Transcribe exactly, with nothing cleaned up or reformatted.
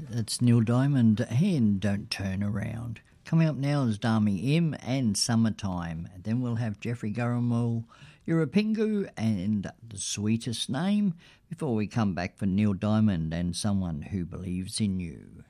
That's Neil Diamond and Don't Turn Around. Coming up now is Dami M and Summertime. And then we'll have Jeffrey Gurrumul, You're a Pingu and The Sweetest Name before we come back for Neil Diamond and Someone Who Believes in You.